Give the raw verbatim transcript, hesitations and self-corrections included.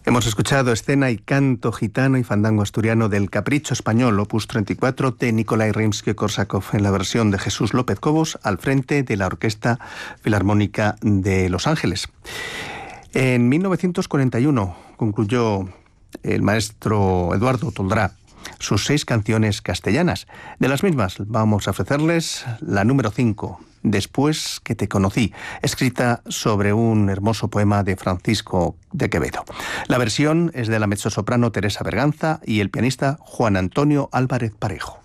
Hemos escuchado escena y canto gitano y fandango asturiano del Capricho Español, opus treinta y cuatro de Nikolai Rimsky-Korsakov, en la versión de Jesús López Cobos, al frente de la Orquesta Filarmónica de Los Ángeles. En mil novecientos cuarenta y uno concluyó el maestro Eduardo Toldrá sus seis canciones castellanas. De las mismas vamos a ofrecerles la número cinco, Después que te conocí, escrita sobre un hermoso poema de Francisco de Quevedo. La versión es de la mezzosoprano Teresa Berganza y el pianista Juan Antonio Álvarez Parejo.